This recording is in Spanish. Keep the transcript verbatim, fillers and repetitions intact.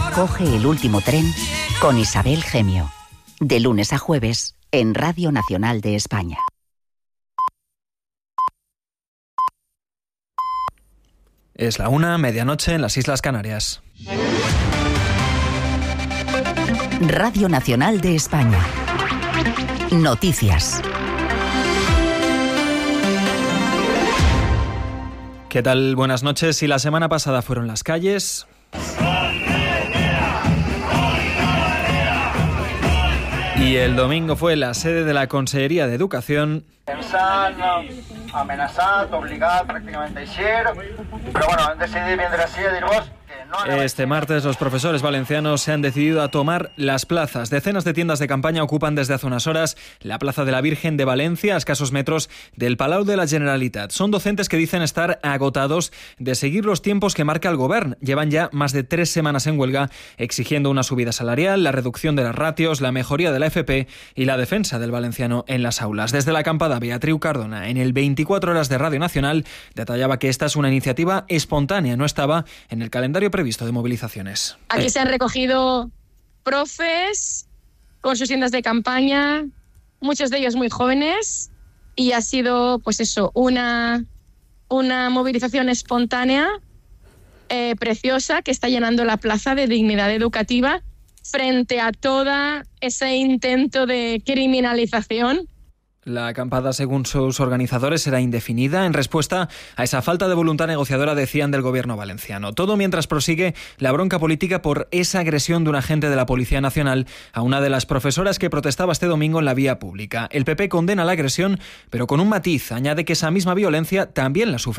Coge el último tren con Isabel Gemio. De lunes a jueves en Radio Nacional de España. Es la una, medianoche en las Islas Canarias. Radio Nacional de España. Noticias. ¿Qué tal? Buenas noches. Si la semana pasada fueron las calles... y el domingo fue la sede de la Consellería de Educación... Ens han amenaçat, obligat pràcticament a eixir, però bueno, hem decidit vindre així a dir-vos... Este martes los profesores valencianos se han decidido a tomar las plazas. Decenas de tiendas de campaña ocupan desde hace unas horas la Plaza de la Virgen de Valencia, a escasos metros del Palau de la Generalitat. Son docentes que dicen estar agotados de seguir los tiempos que marca el Govern. Llevan ya más de tres semanas en huelga exigiendo una subida salarial, la reducción de las ratios, la mejoría de la F P y la defensa del valenciano en las aulas. Desde la acampada, Beatriu Cardona, en el veinticuatro horas de Radio Nacional, detallaba que esta es una iniciativa espontánea, no estaba en el calendario previsto de movilizaciones. Aquí se han recogido profes con sus tiendas de campaña, muchos de ellos muy jóvenes, y ha sido, pues eso, una, una movilización espontánea, eh, preciosa, que está llenando la Plaza de Dignidad Educativa frente a todo ese intento de criminalización. La acampada, según sus organizadores, será indefinida en respuesta a esa falta de voluntad negociadora, decían, del gobierno valenciano. Todo mientras prosigue la bronca política por esa agresión de un agente de la Policía Nacional a una de las profesoras que protestaba este domingo en la vía pública. El P P condena la agresión, pero con un matiz. Añade que esa misma violencia también la sufre